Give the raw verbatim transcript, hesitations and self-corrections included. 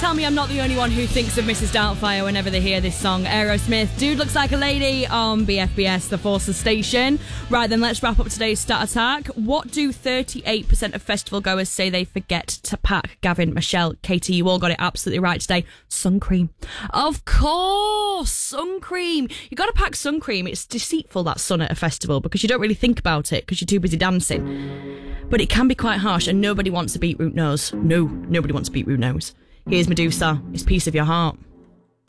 tell me I'm not the only one who thinks of Missus Doubtfire whenever they hear this song. Aerosmith, Dude Looks Like a Lady on B F B S, the Forces station. Right then, let's wrap up today's Stat Attack. What do thirty-eight percent of festival goers say they forget to pack? Gavin, Michelle, Katie, you all got it absolutely right today. Sun cream. Of course, sun cream. You got to pack sun cream. It's deceitful, that sun at a festival, because you don't really think about it because you're too busy dancing. But it can be quite harsh, and nobody wants a beetroot nose. No, nobody wants a beetroot nose. Here's Medusa. It's Piece of Your Heart.